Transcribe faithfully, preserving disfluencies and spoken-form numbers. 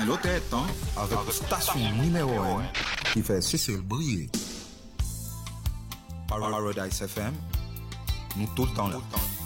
l'autre temps avec station numéro un qui fait Cécile briller. Paradise F M, nous tout le temps là.